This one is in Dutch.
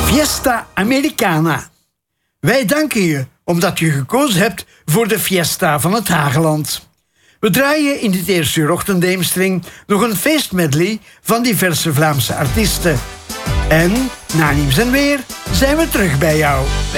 Fiesta Americana. Wij danken je omdat je gekozen hebt voor de Fiesta van het Hageland. We draaien in dit eerste uur ochtenddeemstring nog een feestmedley van diverse Vlaamse artiesten. En na nieuws en weer zijn we terug bij jou.